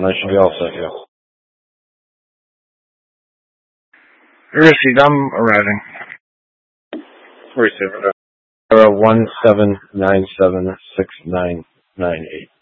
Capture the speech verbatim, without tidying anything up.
and I should be all set, yes. Received. I'm arriving. Receiver. Uh, one seven nine seven six nine nine eight.